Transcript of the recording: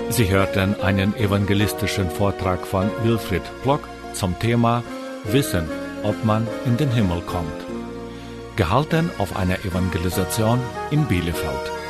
Sie hörten einen evangelistischen Vortrag von Wilfried Plock zum Thema Wissen, ob man in den Himmel kommt. Gehalten auf einer Evangelisation in Bielefeld.